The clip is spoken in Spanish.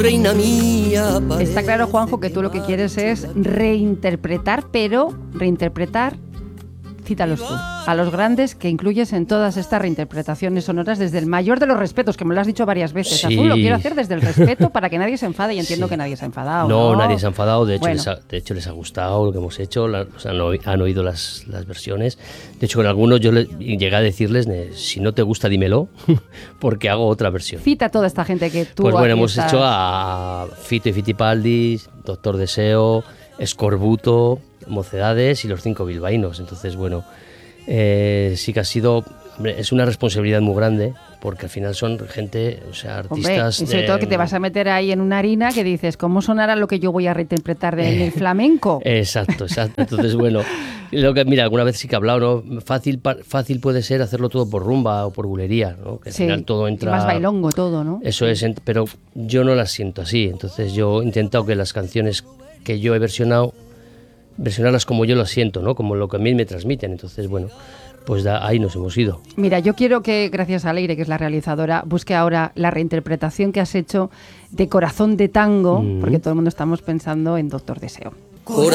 Reina mía. Está claro, Juanjo, que tú lo que quieres es reinterpretar, pero reinterpretar, cítalos tú, a los grandes que incluyes en todas estas reinterpretaciones sonoras desde el mayor de los respetos, que me lo has dicho varias veces. Sí. Azul, lo quiero hacer desde el respeto para que nadie se enfade, y entiendo que nadie se ha enfadado. No, nadie se ha enfadado, de hecho, Bueno. de hecho les ha gustado lo que hemos hecho, han oído las versiones. De hecho, con algunos yo llegué a decirles, si no te gusta dímelo, porque hago otra versión. Cita a toda esta gente que tú... Pues bueno, aquí hemos estás. hecho a Fito y Fitipaldi, Doctor Deseo, Escorbuto, Mocedades y los 5 bilbaínos. Entonces, bueno, sí que ha sido... Hombre, es una responsabilidad muy grande, porque al final son gente, o sea, artistas... Hombre, y sobre todo que te vas a meter ahí en una harina que dices, ¿cómo sonará lo que yo voy a reinterpretar en el flamenco? Exacto. Entonces, bueno, mira, alguna vez sí que he hablado, ¿no? Fácil puede ser hacerlo todo por rumba o por bulería, ¿no? Que al final todo entra... y más bailongo todo, ¿no? Eso es, pero yo no las siento así. Entonces yo he intentado que las canciones que yo he versionarlas como yo las siento, ¿no? Como lo que a mí me transmiten. Entonces, bueno, pues ahí nos hemos ido. Mira, yo quiero que, gracias a Leire, que es la realizadora, busque ahora la reinterpretación que has hecho de Corazón de Tango, porque todo el mundo estamos pensando en Doctor Deseo.